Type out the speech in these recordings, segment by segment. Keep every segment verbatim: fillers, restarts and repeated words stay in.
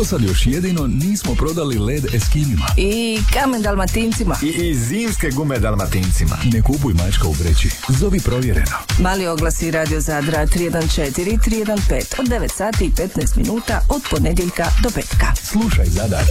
Do sad još jedino nismo prodali led Eskimima. I kamen Dalmatincima. I, i zimske gume Dalmatincima. Ne kupuj mačka u vreći. Zovi provjereno. Mali oglasi Radio Zadra tri jedan četiri tri jedan pet od devet sati i petnaest minuta od ponedjeljka do petka. Slušaj Zadar.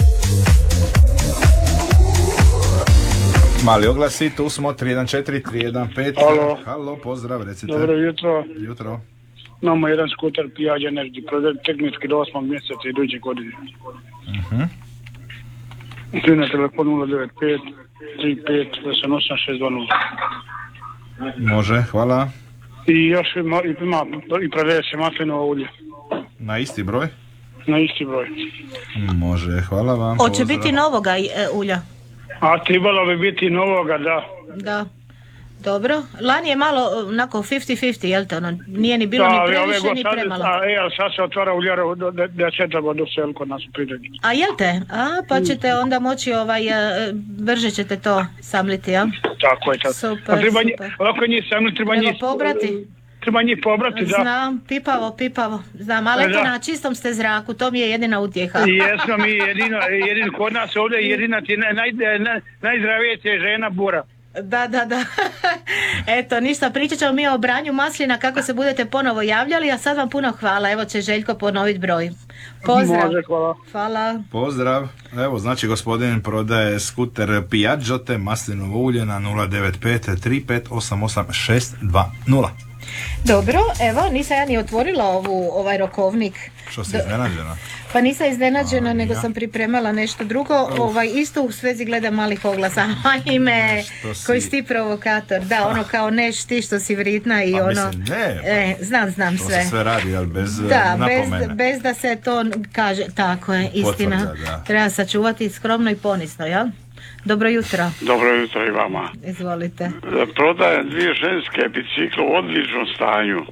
Mali oglasi, tu smo tri jedan četiri tri jedan pet. Halo. Halo, pozdrav, recite. Dobro jutro. Jutro. Imamo jedan skuter Piaggio Energy, prodajem tehnički do osmog mjeseca iduće godine. Uh-huh. Tu na telefon nula devet pet tri pet osam osam šest dva nula. Može, hvala. I još ima, ima i prodaje se maslinovo ulje. Na isti broj? Na isti broj. Može, hvala vam. Hoće pozdrav. biti novoga e, ulja? A trebalo bi biti novoga, da. Da. Dobro. Lani je malo onako fifty fifty, jel te? Ono, nije ni bilo da, ni previše ove ni sad, premalo. A evo, sad se otvara uljara da se treba do sel kod nas u Pridonji. A jel te? A, pa ćete onda moći ovaj, e, brže ćete to samliti, ja? Tako je, tako. Super, A treba super. Njih, ovako njih samli, treba Evo, njih... pobrati. Treba njih pobrati, da. Znam, pipavo, pipavo. Znam, ali eto, Da. na čistom ste zraku, to mi je jedina utjeha. I jesmo mi jedino, jedino kod nas ovdje jedina ti naj, naj, naj, najzdravije ti je žena Bura. Da, da, da. Eto, ništa, pričat ćemo mi o branju maslina kako se budete ponovo javljali, a sad vam puno hvala. Evo će Željko ponoviti broj. Pozdrav. Može, hvala. Hvala. Pozdrav. Evo, znači gospodin prodaje skuter Piaggio te maslinovo ulje na nula devet pet tri pet osam osam šest dva nula. Dobro, evo, nisam ja ni otvorila ovu, ovaj rokovnik. Što si iznenađena? Pa nisam iznenađena, A, nego ja. sam pripremala nešto drugo. Ovaj, isto u svezi gleda malih oglasa. Ajme, si- koji si ti provokator. Da, ono kao neš ti što si vritna i Pa ono... mislim, ne, pa- E, znam, znam To sve. se sve radi, ali bez Da, napomene. bez, bez da se to kaže. Tako je, istina. Potvrda, da. Treba sačuvati skromno i ponisno, ja? Dobro jutro. Dobro jutro i vama. Izvolite. Prodajem dvije ženske bicikle u odličnom stanju.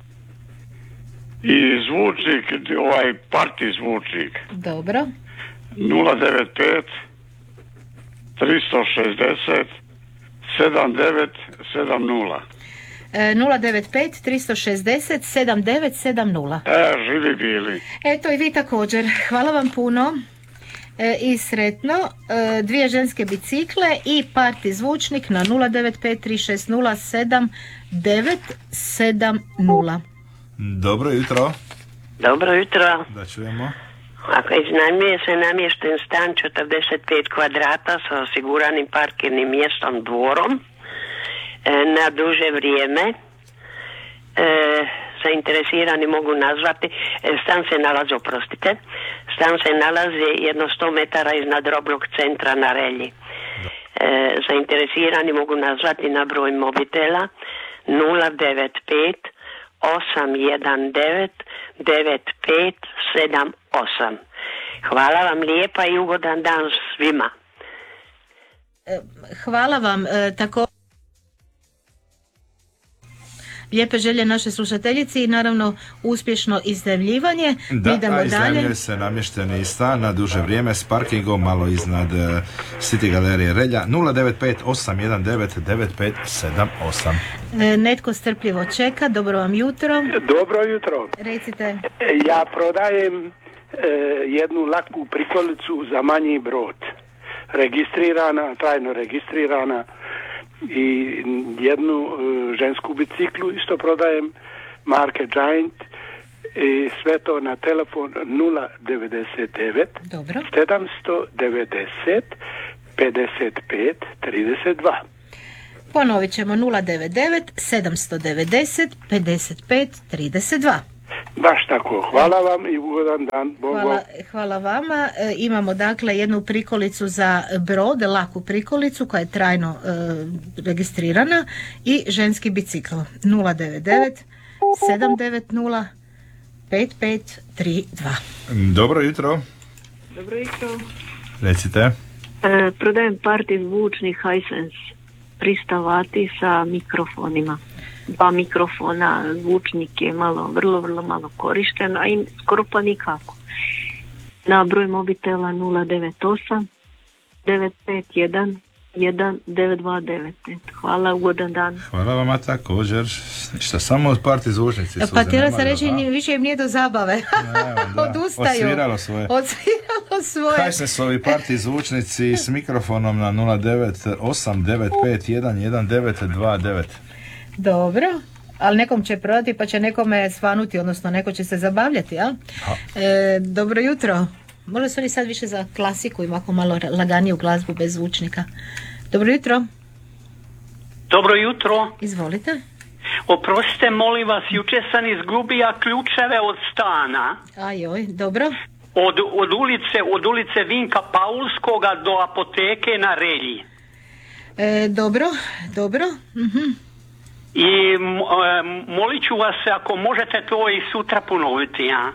I zvučnik, ovaj parti zvučnik. Dobro. nula devet pet tri šest nula sedam devet sedam nula. E, nula devet pet tri šest nula sedam devet sedam nula. E, živi bili. Eto i vi također. Hvala vam puno. E, i sretno. E, dvije ženske bicikle i parti zvučnik na nula devet pet tri šest nula sedam devet sedam nula. Dobro jutro. Dobro jutro. Da čujemo. Ako iznajmljuje se namješten stan četrdeset pet kvadrata sa osiguranim parkirnim mjestom dvorom e, na duže vrijeme. E, zainteresirani mogu nazvati. E, stan se nalazi, oprostite, stan se nalazi jedno sto metara iznad robnog centra na Relji. E, zainteresirani mogu nazvati na broj mobitela nula devet pet osam jedan devet devet pet sedam osam. Hvala vam lijepa i ugodan dan svima. E, hvala vam e, tako. Lijepe želje naše slušateljici i naravno uspješno iznajmljivanje. Da, Idemo a dalje. iznajmljuje se namješteni stan na duže vrijeme s parkingom malo iznad uh, City Galerije Relja nula devet pet osam jedan devet devet pet sedam osam. E, netko strpljivo čeka. Dobro vam jutro. Dobro jutro. Recite. Ja prodajem e, jednu laku prikolicu za manji brod. Registrirana, trajno registrirana i jednu e, žensku biciklu isto prodajem marke Giant i sve to na telefon nula devet devet Dobro. sedam devedeset pedeset pet trideset dva. Ponovit ćemo nula devet devet sedam devedeset pedeset pet trideset dva. Baš tako. Hvala vam i ugodan dan. Bog, Hvala, bog. hvala vama. E, imamo dakle jednu prikolicu za brod, laku prikolicu koja je trajno e, registrirana i ženski bicikl nula devet devet sedam devet nula pet pet tri dva. Dobro jutro. Dobro jutro. Recite. E, prodajem parti zvučnih Hisense tristo vati sa mikrofonima. Dva mikrofona, zvučnik je malo, vrlo, vrlo malo korišten, a i skoro pa nikako. Na broj mobitela nula devet osam devet pet jedan jedan devet dva devet. Hvala, ugodan dan. Hvala vama također. Šta, samo od parti zvučnici su Pa htjela sam zanemali, reći, a? ni- više im nije do zabave. Evo, da. Odustaju. Odsviralo svoje. Odsviralo svoje. Kaj se s ovi parti zvučnici s mikrofonom na nula devet osam devet pet jedan jedan devet dva devet. Dobro, ali nekom će prodati pa će nekome svanuti, odnosno neko će se zabavljati, jel? E, dobro jutro. Možda su oni sad više za klasiku i ovako malo laganiju glazbu bez zvučnika. Dobro jutro. Dobro jutro. Izvolite. Oprostite, molim vas, juče sam izgubio ključeve od stana. Ajoj, dobro. Od, od ulice, od ulice Vinka Paulskoga do apoteke na Relji. E, dobro, dobro. Mhm. I m- e, molit ću vas ako možete to i sutra ponoviti, ja?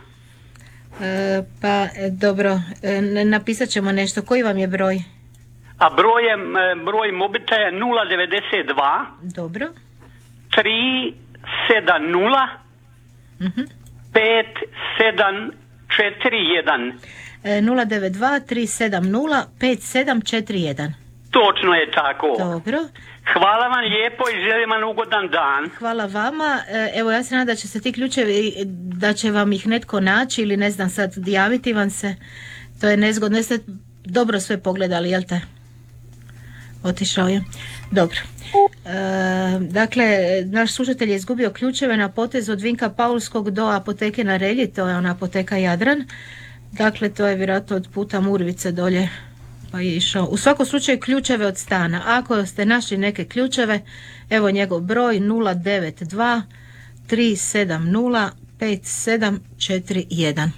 E, pa, e, dobro, e, n- napisat ćemo nešto. Koji vam je broj? A broj je, m, broj mobita je nula devet dva Dobro. tri sedam nula Mhm. pet sedam četiri jedan. E, nula devet dva tri sedam nula pet sedam četiri jedan. Točno je tako. Dobro. Hvala vam lijepo i želim vam ugodan dan. Hvala vama. E, Evo, ja se nadam da će se ti ključevi, da će vam ih netko naći ili ne znam sad javiti vam se. To je nezgodno. Jeste dobro sve pogledali, jel te? Otišao je. Dobro. E, dakle, naš slušatelj je izgubio ključeve na potezu od Vinka Paulskog do apoteke na Relji, to je ona apoteka Jadran. Dakle, to je vjerojatno od puta Murvice dolje, pa je išao. U svakom slučaju ključeve od stana. Ako ste našli neke ključeve, evo njegov broj nula devet dva tri sedam nula pet sedam četiri jedan.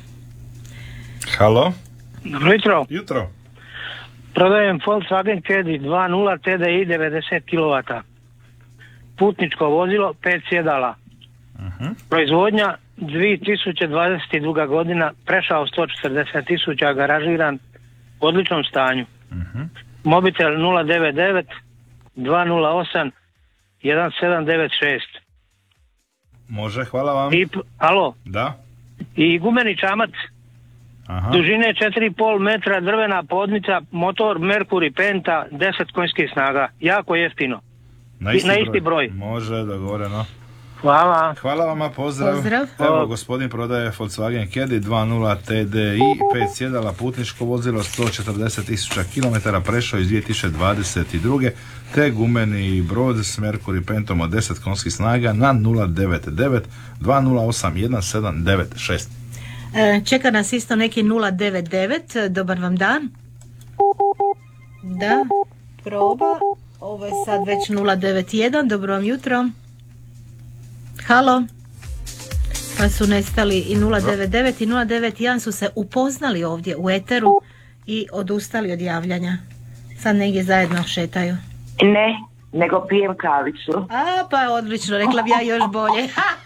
Halo? Dobro jutro. Jutro. Prodajem Volkswagen Caddy dva nula T D I devedeset kilovata. Putničko vozilo, pet sjedala. Uh-huh. Proizvodnja dvije tisuće dvadeset druga godina, prešao sto četrdeset tisuća, garažiran, u odličnom stanju. Uh-huh. Mobitel nula devet devet dva nula osam jedan sedam devet šest. Može, hvala vam. I, p- alo? Da? I gumeni čamac. Aha. Dužine četiri i pol metra, drvena podnica, motor Mercury Penta, deset konjskih snaga. Jako jeftino. Na isti, Na isti broj. Može, dogovoreno. Hvala. Hvala vama, pozdrav. Pozdrav. Evo, gospodin prodaje Volkswagen Caddy dva nula T D I, pet sjedala, putničko vozilo, sto četrdeset tisuća kilometara, prešao iz dvije tisuće dvadeset druge te gumeni brod s Mercury Pentom od deset konjskih snaga na nula devet devet dva nula osam jedan sedam devet šest. E, čeka nas isto neki nula devet devet. Dobar vam dan. Da, proba. Ovo je sad već nula devet jedan. Dobro vam jutro. Halo. Pa su nestali i nula devet devet i nula devet jedan su se upoznali ovdje u eteru i odustali od javljanja. Sad negdje zajedno šetaju. Ne, nego pijem kavicu. A, pa odlično, rekla bi ja još bolje.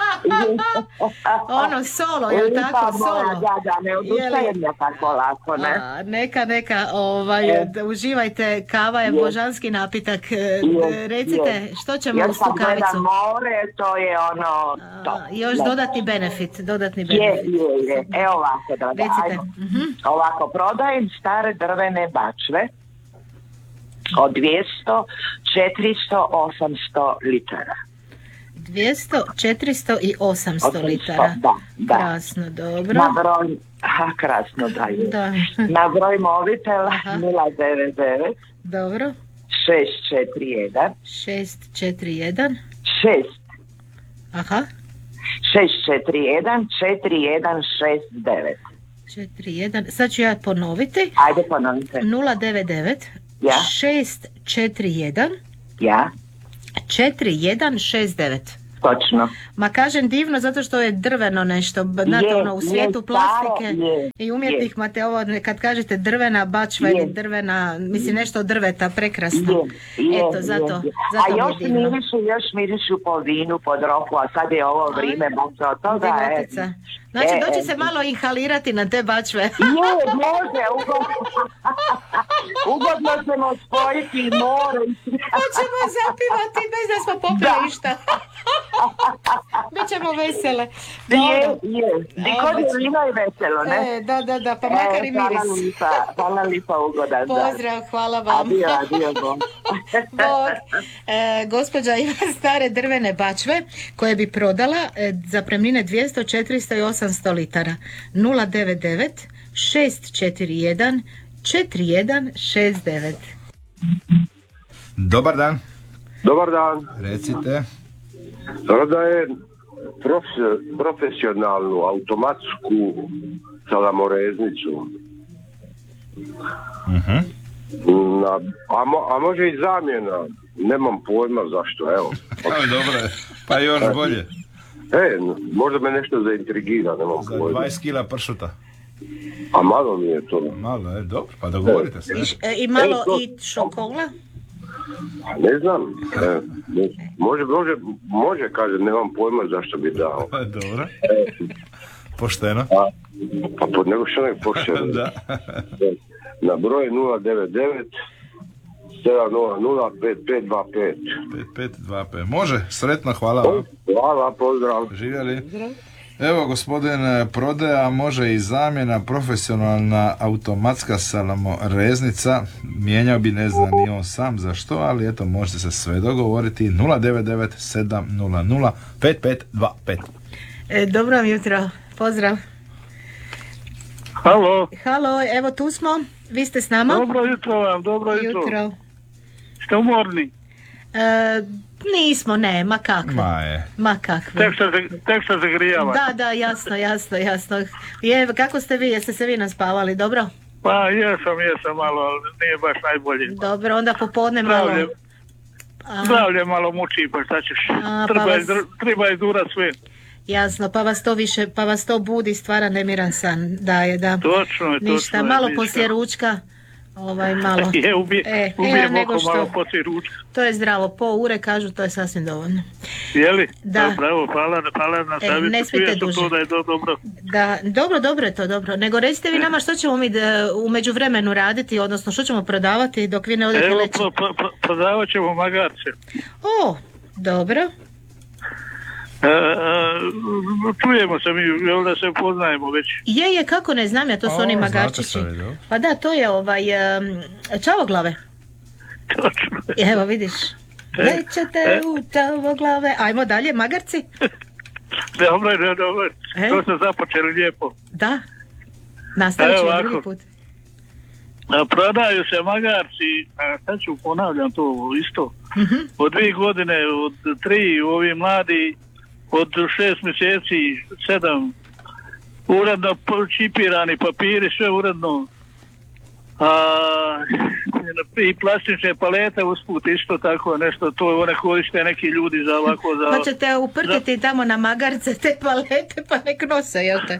Ono solo, je li Lipa tako? moja, Solo. Da, da, ne odustajem ja tako lako, ne? A, neka, neka, ovaj, E. da uživajte, kava je Je. božanski napitak. E, Je, Recite, je. što ćemo Jer uz tu kad gledam kavicu? more, to je ono... To. Još Ne. dodatni benefit, dodatni Je, benefit. je, je. E ovako, da, da, Recite. ajmo. Mhm. Ovako, prodajem stare drvene bačve od dvjesto, četiristo, osamsto litara. dvjesto, četiristo i osamsto osamsto, litara. Da, da. Krasno, dobro. Na broj, aha, krasno da je. Da. Na broj mobitela nula devet devet Dobro. šest četiri jedan šest četiri jedan. šest Aha. šest četiri jedan četiri jedan šest devet. četiri jedan. Sad ću ja ponoviti. Ajde ponovite. nula devet devet Ja. šest četiri jedan Ja, četiri jedan šest devet. točno. Ma kažem divno zato što je drveno nešto, b- znate Je, ono u svijetu je, plastike staro, je, i umjetnih mate, ovo ne- kad kažete drvena bačva Je. ili drvena, mislim nešto od drveta, prekrasno. Je, je, Eto, zato, je, je. zato A mi je još divno. mirišu, još mirišu po vinu, pod roku, a sad je ovo vrijeme baš od toga. E, Divljatica. Znači, e, doći e, se malo inhalirati na te bačve. Je, može, ugodno, ugodno ćemo spojiti more. Pa ćemo zapivati bez da smo popili išta. Bićemo vesele. Je, je. Dikod je vino je veselo, ne? E, da, da, da, pa makar i E, hvala miris. lipa, hvala lipa, ugodan dan. Pozdrav, hvala vam. Adio, adio, bom. Bog. E, gospođa ima stare drvene bačve koje bi prodala e, zapremnine dvjesto, četiristo i osamsto litara. nula devet devet šest četiri jedan četiri jedan šest devet. Dobar dan. Dobar dan. Recite. Prodaje profes- profesionalnu automatsku salamoreznicu. Uh-huh. Na, a, mo, a može i zamjena. Nemam pojma zašto, evo. Pa dobro je. Pa još bolje. E, možda me nešto zaintrigira, nemam Za pojma. dvadeset kila pršuta. A malo mi je to. Malo je, dobro, pa dogovorite se. I, š- e, i malo E, to- i šokola? Ne znam. E, ne- može, može, može, kaže, nemam pojma zašto bi dao. Pa dobro. Pošteno. A, pa pod nego što ne pošteno. Da. Na broj nula devet devet sedam nula nula pet pet dva pet. pet pet dva pet. Može, sretno, hvala vam. Hvala, pozdrav. Živjeli. Evo, gospodin prodaja, može i zamjena, profesionalna automatska salamoreznica. Mijenjao bi, ne zna ni on sam zašto, ali eto, možete se sve dogovoriti. nula devet devet sedam nula nula pet pet dva pet. E, dobro vam jutro, pozdrav. Halo. Halo, evo tu smo, vi ste s nama? Dobro jutro vam, dobro jutro. Jutro. Ste umorni? E, nismo, ne, ma kakve. Ma je. Ma kakve. Tek što se, tek što se grijavate. Da, da, jasno, jasno, jasno. Je, kako ste vi, jeste se vi naspavali, dobro? Pa jesam, jesam malo, ali nije baš najbolje. Dobro, onda popodne malo... Zdravlje, A, zdravlje malo muči, pa šta ćeš? A, pa treba, vas- izdr- treba izdurat sve. jasno, pa vas to više, pa vas to budi, stvara nemiran san, daje, da. Točno je, Ništa, točno je, malo ništa. poslije ručka, ovaj, malo. Je, ubije, E, ubije e, nego oko što- malo poslije ručka. To je zdravo, po ure kažu, to je sasvim dovoljno. Jeli? Da. Bravo, hvala, hvala na E, savjetu. ne smijete Svijetu duže. to da je to dobro. Da, dobro, dobro je to, dobro. Nego recite vi nama što ćemo mi da, u međuvremenu raditi, odnosno što ćemo prodavati dok vi ne odete Evo, leći. pro, pro, pro, prodavat ćemo magarce. O, dobro. E, e, čujemo se mi, jel da se poznajemo već. Je, je, kako ne znam ja, to su O, oni znate magarčići. se, dobro. Pa da, to je ovaj, um, čavoglave. Točno. Evo, vidiš. Lećete u čavoglave. Ajmo dalje, magarci. Dobro, je, dobro. E? To ste započeli lijepo. Da. Nastavit Evo ćemo ovako. drugi put. A, prodaju se magarci, a, sad ću ponavljam to isto. Mhm. Od dvije godine, od tri, ovi mladi, od šest mjeseci, sedam, uredno po- čipirani papiri, sve uredno. A, i plastične palete usput isto tako nešto, to one koriste neki ljudi za ovako za... Pa ćete uprtiti tamo na magarce te palete pa nek nose, jel te?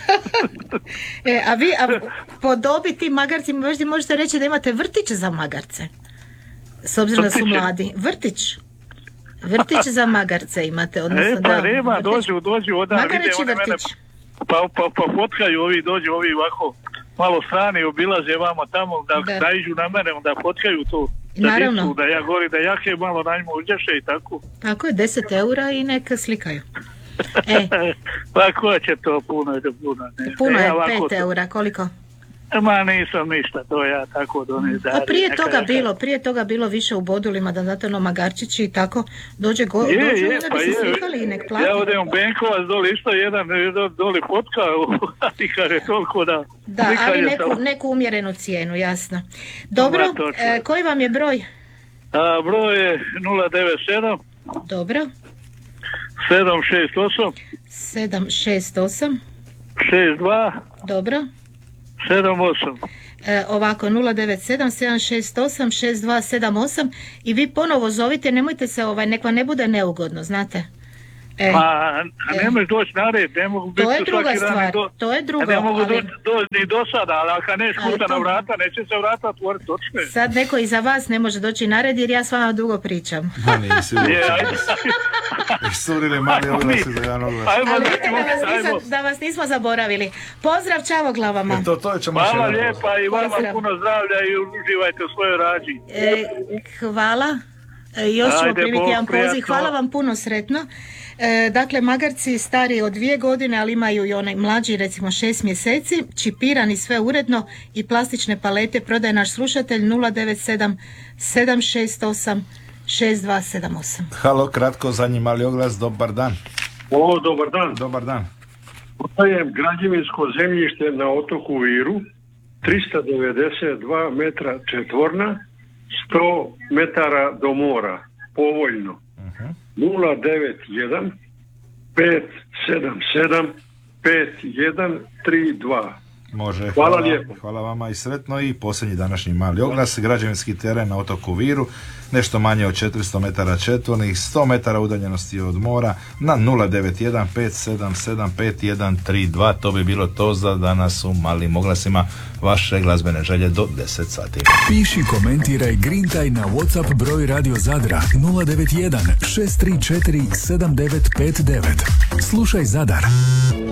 e, a vi, a po dobi ti magarci, možda možete reći da imate vrtić za magarce. S obzirom da su Vrtiće? mladi. Vrtić. Vrtić za magarce imate, odnosno E, pa da. nema, vrtić. dođu, dođu, odan vide Magareći one mene, vrtić. pa, pa, pa fotkaju ovi, dođu ovi ovako, malo strani obilaze vamo tamo, da, Da. da iđu na mene, onda fotkaju to. Da Naravno. dicu, da ja govorim da jake malo na njemu uđeše i tako. Tako je, deset eura i neka slikaju. E, Pa ko će to, puno je to puno. Ne. puno E, je, ovako pet to- eura, koliko? Ma nisam ništa, to ja tako donio. A prije toga bilo, prije toga bilo više u bodulima, da znate ono magarčići i tako, dođe go, Je, dođu, je, onda pa bi se je. slikali i nek plati. Ja odem u Benkovac doli isto jedan, jedan doli fotka i kaže toliko da... Da, ali slikanje neku, sam- neku umjerenu cijenu, jasno. Dobro, Da, točno. e, koji vam je broj? A, broj je nula devet sedam Dobro, sedam šest osam sedam šest osam, šest dva dobro. sedam osam. E, ovako, nula devet sedam sedam šest osam šest dva sedam osam i vi ponovo zovite, nemojte se, ovaj, nek vam ne bude neugodno, znate. E, Pa, a ne možeš doći na red, ne mogu biti to je svaki druga dan ni stvar, do- to je drugo, Ne mogu ali- doći doći ni do sada, ali ako ne Ali škuta to- na vrata, neće se vrata otvoriti, točno je. sad neko iza vas ne može doći na red jer ja s vama dugo pričam. Ma nisi Je, uopće. ajde. Isturili mali oglasi za jedan oglas. Ajmo, Ali da, da vas, ajmo. nisam, da vas nismo zaboravili. Pozdrav čavoglavama. E, to, to ćemo još Hvala jedan lijepa i vama Pozdrav. puno zdravlja i uživajte u svojoj rađi. E, hvala. E, još ćemo Ajde, primiti Bog, jedan poziv. prijatno. Hvala vam puno, sretno. E, dakle, magarci stariji od dvije godine, ali imaju i onaj mlađi, recimo šest mjeseci, čipirani sve uredno i plastične palete prodaje naš slušatelj nula devet sedam sedam šest osam šest dva sedam osam. Halo, kratko, zadnji mali oglas, dobar dan. O, dobar dan. Dobar dan. Prodajem građevinsko zemljište na otoku Viru, tristo devedeset dva metra četvorna, sto metara do mora, povoljno. Uh-huh. nula devet jedan pet sedam sedam pet jedan tri dva. Može. Hvala, hvala lijepo. Hvala vama i sretno. I posljednji današnji mali oglas, građevinski teren na otoku Viru, nešto manje od četiristo metara četvornih, sto metara udaljenosti od mora, na nula devet jedan pet sedam sedam pet jedan tri dva. To bi bilo to za danas u malim oglasima. Vaše glazbene želje do deset sati. Piši, komentiraj, grintaj na WhatsApp broj Radio Zadra nula devet jedan šest tri četiri sedam devet pet devet. Slušaj Zadar.